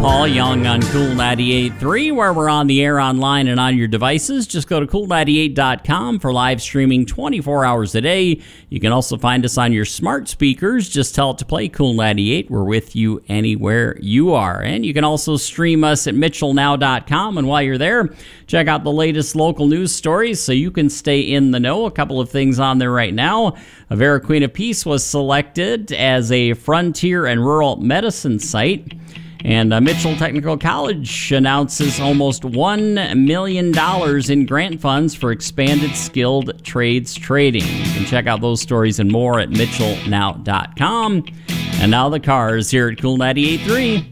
Paul Young on Cool 98.3, where we're on the air, online, and on your devices. Just go to cool98.com for live streaming 24 hours a day. You can also find us on your smart speakers. Just tell it to play Cool 98. We're with you anywhere you are. And you can also stream us at mitchellnow.com. And while you're there, check out the latest local news stories so you can stay in the know. A couple of things on there right now. Vera Queen of Peace was selected as a frontier and rural medicine site. And Mitchell Technical College announces almost $1 million in grant funds for expanded skilled trades trading. You can check out those stories and more at mitchellnow.com. And now the cars here at Cool 98.3.